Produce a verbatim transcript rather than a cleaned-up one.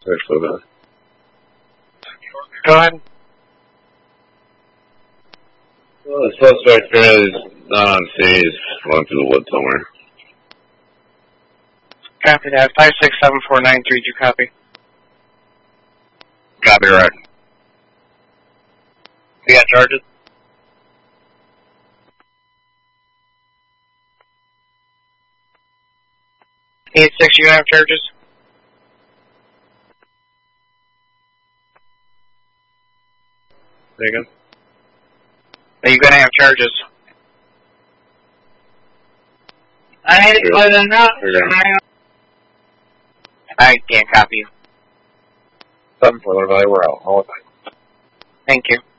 Actually, no. Go ahead. Well, the suspect apparently is not on scene. He's going through the woods somewhere. Copy that. five six seven four nine three two, copy. Copy, right. You got charges? eight six, you have charges? There you go. Are you going to have charges? I had it close enough. I can't copy you. seven four, we're out all the time. Thank you.